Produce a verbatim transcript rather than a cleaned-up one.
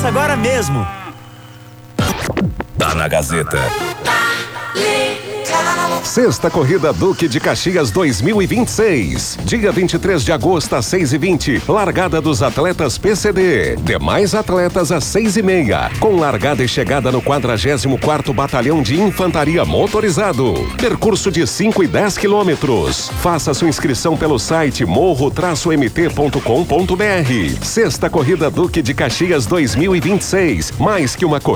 Faça agora mesmo. Tá na Gazeta. Sexta Corrida Duque de Caxias dois mil e vinte e seis. Dia vinte e três de agosto às seis e vinte. Largada dos atletas P C D. Demais atletas às seis e meia. Com largada e chegada no quadragésimo quarto Batalhão de Infantaria Motorizado. Percurso de cinco e dez quilômetros. Faça sua inscrição pelo site morro traço m t ponto com ponto b r. Sexta Corrida Duque de Caxias dois mil e vinte e seis. Mais que uma corrida.